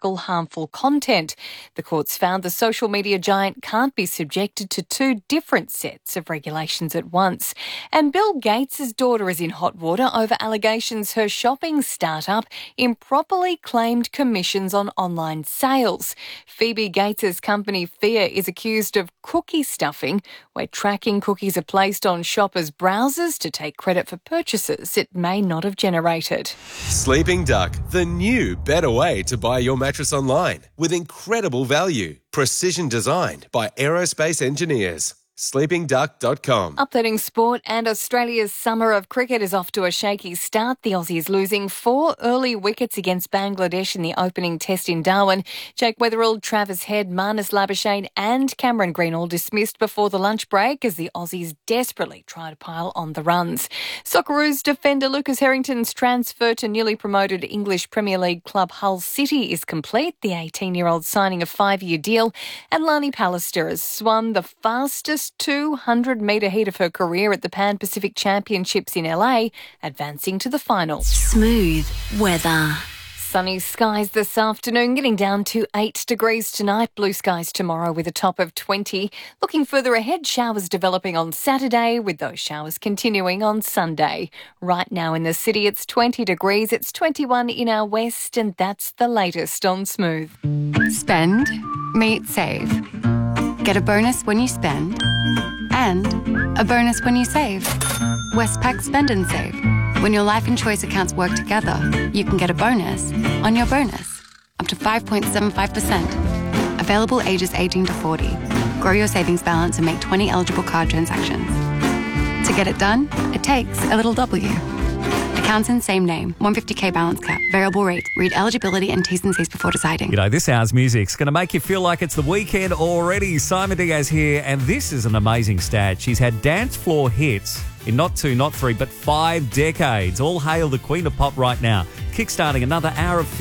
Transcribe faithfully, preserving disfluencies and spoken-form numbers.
tackle harmful content. The courts found the social media giant can't be subjected to two different sets of regulations at once. And Bill Gates' daughter is in hot water over allegations her shopping startup improperly claimed commissions on online sales. Phoebe Gates' company Fear is accused of cookie stuffing, where tracking cookies are placed on shoppers' browsers to take credit for purchases it may not have generated. Sleeping Duck, the new, better way to buy your mattress online with incredible value. Precision designed by aerospace engineers. sleeping duck dot com. Updating sport, and Australia's summer of cricket is off to a shaky start. The Aussies losing four early wickets against Bangladesh in the opening test in Darwin. Jake Weatherall, Travis Head, Marnus Labuschagne and Cameron Green all dismissed before the lunch break as the Aussies desperately try to pile on the runs. Socceroos defender Lucas Harrington's transfer to newly promoted English Premier League club Hull City is complete. The eighteen-year-old signing a five-year deal, and Lani Pallister has swum the fastest two hundred metre heat of her career at the Pan Pacific Championships in L A, advancing to the final. Smooth weather. Sunny skies this afternoon, getting down to eight degrees tonight. Blue skies tomorrow with a top of twenty. Looking further ahead, showers developing on Saturday, with those showers continuing on Sunday. Right now in the city, it's twenty degrees. It's twenty-one in our west, and that's the latest on Smooth. Spend, meet, save. Get a bonus when you spend, and a bonus when you save. Westpac Spend and Save. When your life and choice accounts work together, you can get a bonus on your bonus, up to five point seven five percent. Available ages eighteen to forty. Grow your savings balance and make twenty eligible card transactions. To get it done, it takes a little W. Accounts in same name, one hundred fifty k balance cap, variable rate. Read eligibility and T's and C's before deciding. You know, this hour's music's going to make you feel like it's the weekend already. Simon Diaz here, and this is an amazing stat. She's had dance floor hits in not two, not three, but five decades. All hail the Queen of Pop right now, kickstarting another hour of